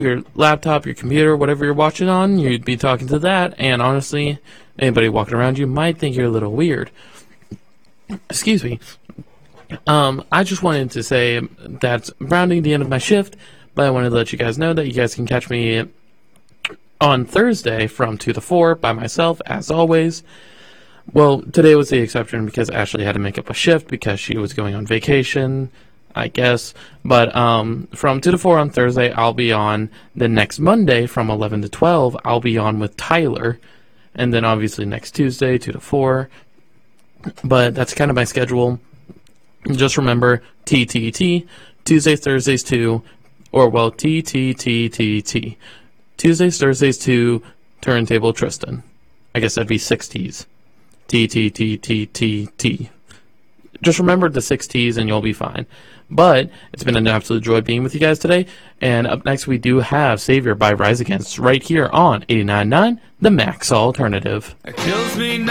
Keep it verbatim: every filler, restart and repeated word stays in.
your laptop, your computer, whatever you're watching on, you'd be talking to that, and honestly, anybody walking around you might think you're a little weird. Excuse me. Um, I just wanted to say that's rounding the end of my shift, but I wanted to let you guys know that you guys can catch me on Thursday from two to four by myself, as always. Well, today was the exception because Ashley had to make up a shift because she was going on vacation, I guess. But um, from two to four on Thursday, I'll be on. The next Monday from eleven to twelve, I'll be on with Tyler. And then obviously next Tuesday, two to four. But that's kind of my schedule. Just remember, T T T, Tuesdays, Thursdays two, or well, T T T T T. Tuesdays, Thursdays two, Turntable Tristan. I guess that'd be six T's. T T T T T T. Just remember the six T's and you'll be fine. But it's been an absolute joy being with you guys today. And up next we do have Savior by Rise Against right here on eighty-nine point nine, The Max Alternative. It kills me now.